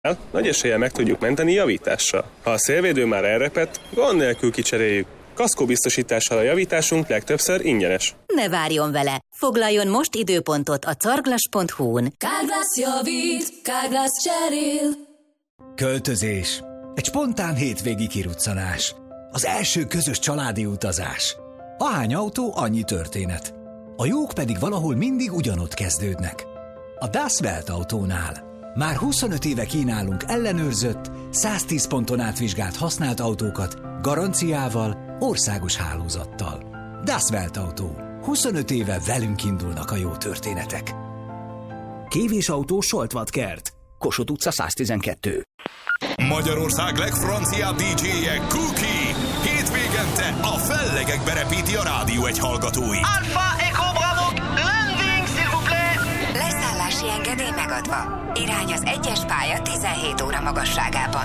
nagy eséllyel meg tudjuk menteni javítással. Ha a szélvédő már elrepett, gond nélkül kicseréljük. Kaszkóbiztosítással a javításunk legtöbbször ingyenes. Ne várjon vele! Foglaljon most időpontot a carglass.hu-n. Carglass javít, Carglass cserél. Költözés. Egy spontán hétvégi kiruccanás. Az első közös családi utazás. Ahány autó, annyi történet. A jók pedig valahol mindig ugyanott kezdődnek. A Das Welt Autónál. Már 25 éve kínálunk ellenőrzött, 110 ponton átvizsgált használt autókat, garanciával, országos hálózattal. Das Welt Autó. 25 éve velünk indulnak a jó történetek. Kévés autó Soltvat-kert. Kossuth utca 112. Magyarország legfranciább DJ-je Cookie. Hétvégente a fellegekbe repíti a Rádió 1 hallgatói. Alpha Echo Bravo, landing s'il vous plaît. Leszállási engedély megadva. Irány az 1-es pálya 17 óra magasságában.